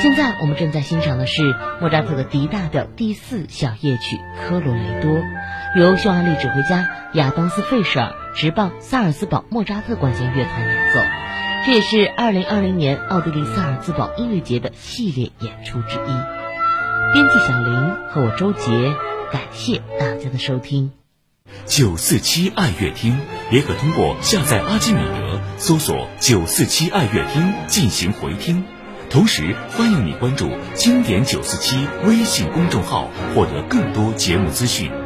现在我们正在欣赏的是莫扎特的 D 大调第4小夜曲《科罗雷多》，由匈牙利指挥家亚当斯·费舍尔执棒萨尔茨堡莫扎特管弦乐团演奏。这也是2020年奥地利萨尔茨堡音乐节的系列演出之一。编辑小林和我周杰，感谢大家的收听。 947爱乐厅联合通过下载阿基米德，搜索947爱乐厅进行回听。同时欢迎你关注经典947微信公众号，获得更多节目资讯。